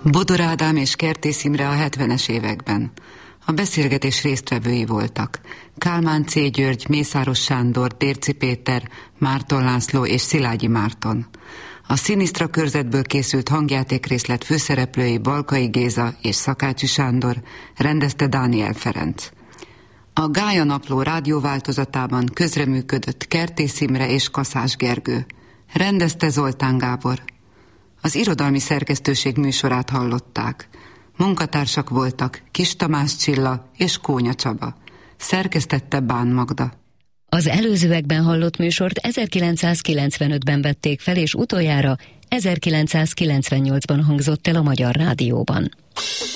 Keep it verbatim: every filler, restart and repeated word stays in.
Bodor Ádám és Kertész Imre a hetvenes években. A beszélgetés résztvevői voltak. Kálmán C. György, Mészáros Sándor, Dérczy Péter, Márton László és Szilágyi Márton. A Szinisztra körzetből készült hangjátékrészlet főszereplői Balkai Géza és Szakácsi Sándor, rendezte Dániel Ferenc. A Gája Napló rádióváltozatában közreműködött Kertész Imre és Kaszás Gergő, rendezte Zoltán Gábor. Az irodalmi szerkesztőség műsorát hallották. Munkatársak voltak Kis Tamás Csilla és Kónya Csaba. Szerkesztette Bán Magda. Az előzőekben hallott műsort ezerkilencszázkilencvenötben vették fel, és utoljára ezerkilencszázkilencvennyolcban hangzott el a Magyar Rádióban.